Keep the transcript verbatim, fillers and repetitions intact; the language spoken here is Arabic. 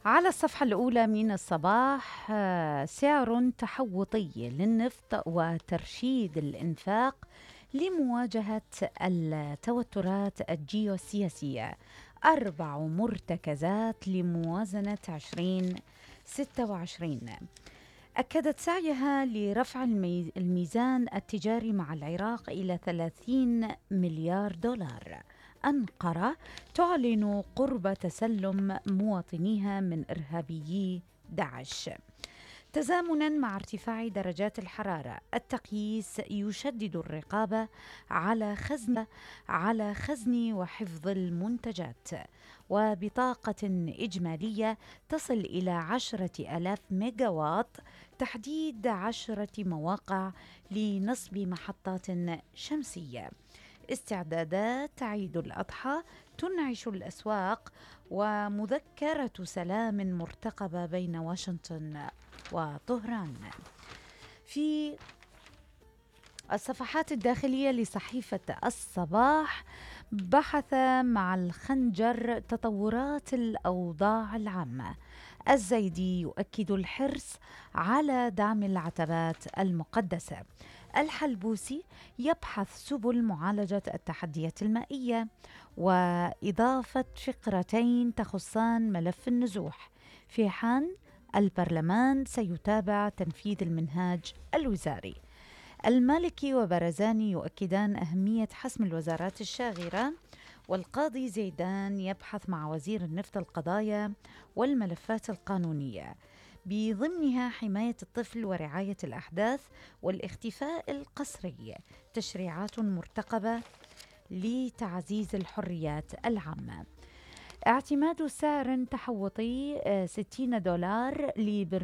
على الصفحة الأولى من الصباح آه، سعر تحوطي للنفط وترشيد الإنفاق لمواجهة التوترات الجيوسياسية. أربع مرتكزات لموازنة عشرين ستة وعشرين. أكدت سعيها لرفع المي- الميزان التجاري مع العراق إلى ثلاثين مليار دولار. أنقرة تعلن قرب تسلم مواطنيها من إرهابيي داعش. تزامنا مع ارتفاع درجات الحرارة، التقييس يشدد الرقابة على خزن على خزن وحفظ المنتجات، وبطاقة إجمالية تصل إلى عشرة آلاف ميجاوات، تحديد عشرة مواقع لنصب محطات شمسية. استعدادات عيد الأضحى تنعش الأسواق، ومذكرة سلام مرتقبة بين واشنطن وطهران. في الصفحات الداخلية لصحيفة الصباح، بحث مع الخنجر تطورات الأوضاع العامة. الزيدي يؤكد الحرص على دعم العتبات المقدسة. الحلبوسي يبحث سبل معالجة التحديات المائية، وإضافة فقرتين تخصان ملف النزوح. في حان البرلمان سيتابع تنفيذ المنهاج الوزاري. المالكي وبرزاني يؤكدان أهمية حسم الوزارات الشاغرة، والقاضي زيدان يبحث مع وزير النفط القضايا والملفات القانونية، بضمنها حماية الطفل ورعاية الأحداث والاختفاء القسري. تشريعات مرتقبة لتعزيز الحريات العامة. اعتماد سعر تحوطي آه، ستين دولار لبرنامج